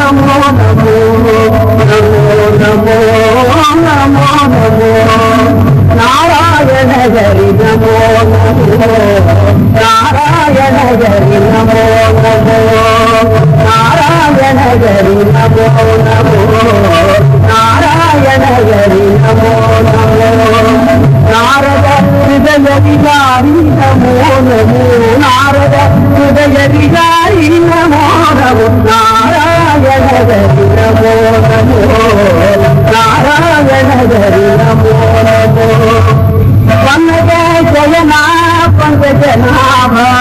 నమో నమో నమో నమో నమో నారాయణ హరి నమో నమో నారాయణ హరి నమో నమో నారాయణ హరి నమో నమో నారాయణ హరి నమో నమో నారద హృదయ విహారి నమో నమో నారద హృదయ విహారి నమో నమో నారాయణ హరి నమో నమో నారాయణ హరి నమో నమో పంకజ జయనా పంకజ నాభ